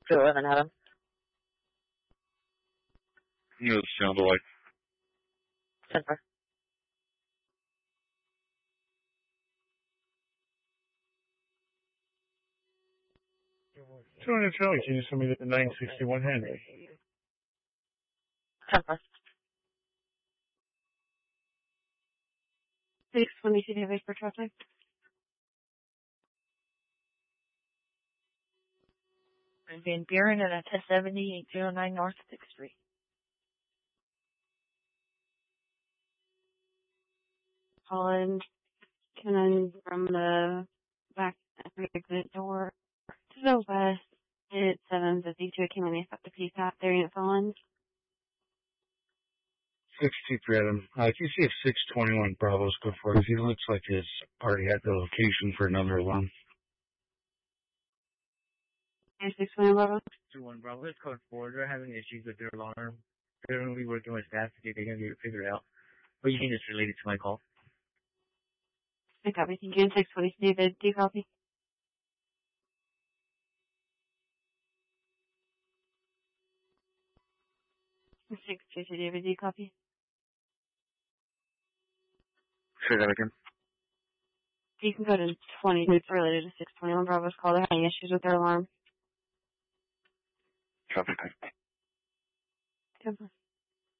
Sure, then Adam. You know, it sounded like. 10-4. Charlie, can you send me the 961 Henry? 10-4. 622 database for traffic. Van Buren at 7809 North 6th Street. Holland, coming from the back exit door to the west. It's 752 came in the effective PSAP there in Holland. 623 Adam. If you see if 621 Bravo's go for it, he looks like he's already had the location for another alarm. 621 Bravo. 21 Bravo, it's code 4. They're having issues with their alarm. They're going to be working with staff to see if they can get it figured out. But you can just relate it to my call. I copy. Thank you. 620 David, do you copy? Six David, do you copy? Say that again. You can go to 20. It's related to 621 Bravo's call. They're having issues with their alarm. Copy. Good.